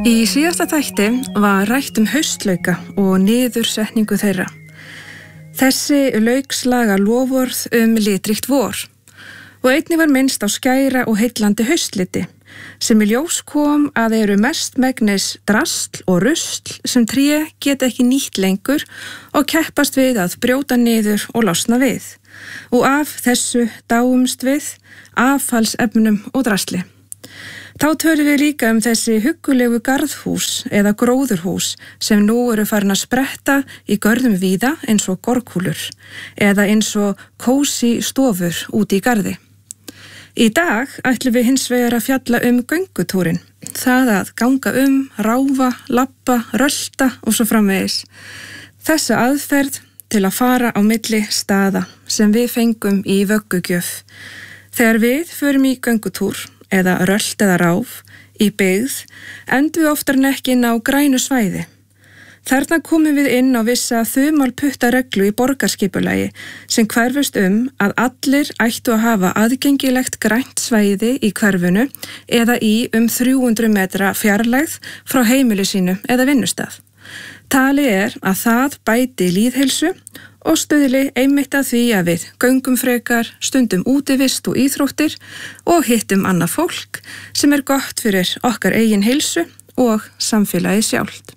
Í síðasta þætti var rætt haustlauka og niðursetningu þeirra. Þessi laukslaga loforð litríkt vor og einnig var minnst á skæra og heillandi haustliti sem í ljós kom að eru mestmegnis drasl og rusl sem tré geta ekki nýtt lengur og keppast við að brjóta niður og losna við. Og af þessu dáumst við affallsefnum og drasli. Þá tölum við líka þessi huggulegu garðhús eða gróðurhús sem nú eru farin að spretta í görðum víða eins og gorkúlur eða eins og kósí stofur úti í garði. Í dag ætlum við hins vegar að fjalla göngutúrin, það að ganga ráfa, labba, rölta og svo framvegis. Þessa aðferð til að fara á milli staða sem við fengum í vöggugjöf. Þegar við förum í göngutúr eða rölt eða ráf í byggð endum við oftar en ekki inn á grænu svæði. Þarna komum við inn á vissa þumalputtareglu í borgarskipulagi sem hverfust að allir ættu að hafa aðgengilegt grænt svæði í hverfinu eða í 300 metra fjarlægð frá heimili sínu eða vinnustað. Talið að það bæti lýðheilsu og stuðli einmitt að því að við göngum frekar, stundum útivist og íþróttir og hittum annað fólk sem gott fyrir okkar eigin heilsu og samfélagi sjálft.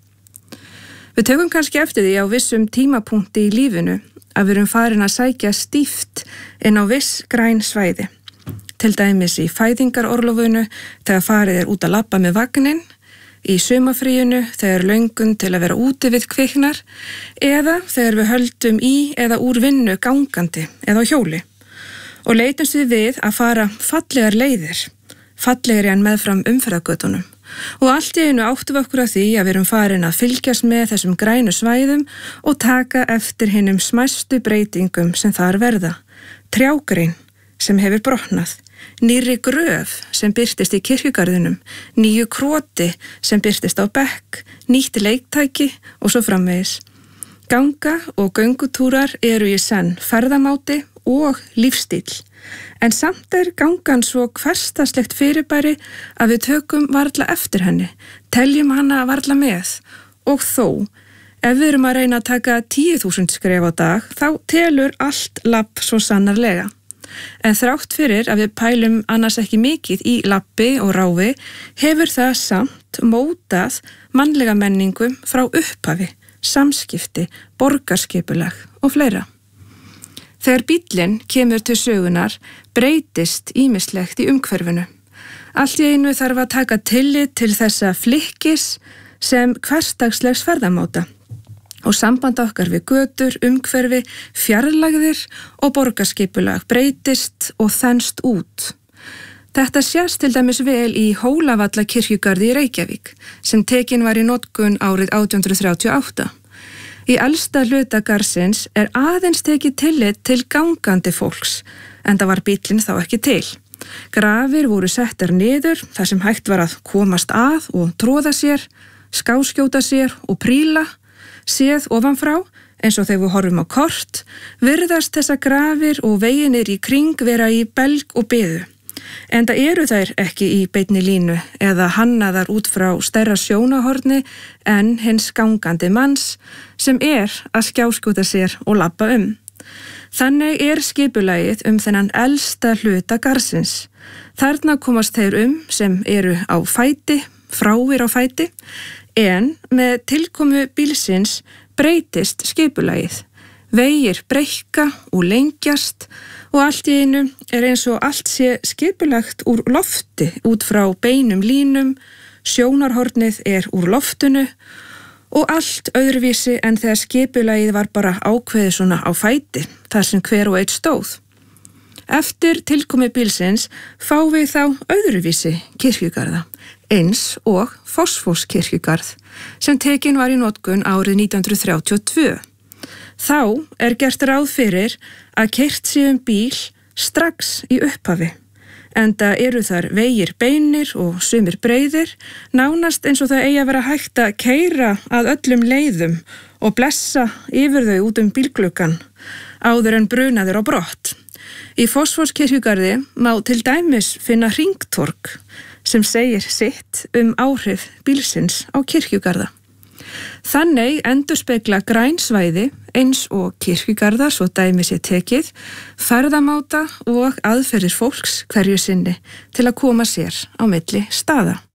Við tökum kannski eftir því á vissum tímapunkti í lífinu að við erum farin að sækja stíft inn á viss græn svæði. Til dæmis í fæðingarorlofinu þegar farið út að labba með vagninn, í sumarfríinu þegar löngun til að vera úti við kviknar eða þegar við höldum í eða úr vinnu gangandi eða á hjóli og leitumst við að fara fallegar leiðir, fallegri en meðfram umferðargötunum og allt í einu áttum við okkur að því að við erum farin að fylgjast með þessum grænu svæðum og taka eftir hinum smæstu breytingum sem þar verða. Trjágrein sem hefur brotnað, nýrri gröf sem birtist í kirkjugarðinum, nýju kroti sem birtist á bekk, nýtt leiktæki og svo framvegis. Ganga og göngutúrar eru í senn ferðamáti og lífstíl, en samt gangan svo hversdagslegt fyrirbæri að við tökum varla eftir henni, teljum hana varla með og þó, ef við erum að reyna að taka 10.000 skref á dag, þá telur allt labb svo sannarlega. En þrátt fyrir að við pælum annars ekki mikið í labbi og ráfi, hefur það samt mótað mannlega menningu frá upphafi, samskipti, borgarskipulag og fleira. Þegar bíllinn kemur til sögunar, breytist ýmislegt í umhverfinu. Allt í einu þarf að taka tillit til þessa flikkis sem hversdagslegs ferðamáta. Og samband okkar við götur, umhverfi, fjarlægðir og borgarskipulag breytist og þenst út. Þetta sést til dæmis vel í Hólavallakirkjugarði í Reykjavík sem tekin var í notkun árið 1838. Í elsta hluta garðsins aðeins tekið tillit til gangandi fólks, enda var bíllinn þá ekki til. Grafir voru settar niður þar sem hægt var að komast að og tróða sér, skáskjóta sér og príla. Séð ofanfrá, eins og þegar við horfum á kort, virðast þessa grafir og veginir í kring vera í belg og biðu. Enda eru þær ekki í beinni línu eða hannaðar út frá stærra sjónahorni en hins gangandi manns sem að skjáskjóta sér og labba Þannig skipulagið þennan elsta hluta garðsins. Þarna komast þeir sem eru á fæti, fráir á fæti, en með tilkomu bílsins breytist skipulagið. Vegir breikka og lengjast og allt í einu eins og allt sé skipulagt úr lofti út frá beinum línum, sjónarhornið úr loftinu og allt öðruvísi en þegar skipulagið var bara ákveðið svona á fæti, þar sem hver og einn stóð. Eftir tilkomi bílsins fá við þá öðruvísi kirkjugarða, eins og Fossvogskirkjugarð, sem tekin var í notkun árið 1932. Þá gert ráð fyrir að keyrt sé bíl strax í upphafi, enda eru þar vegir beinir og sumir breiðir, nánast eins og það eigi að vera hægt að keyra að öllum leiðum og blessa yfir þau út bílgluggann, áður en brunaður á brott. Í Fossvogskirkjugarði má til dæmis finna hringtorg sem segir sitt áhrif bílsins á kirkjugarða. Þannig endurspegla grænsvæði eins og kirkjugarða, svo dæmi sé tekið, ferðamáta og aðferðir fólks hverju sinni til að koma sér á milli staða.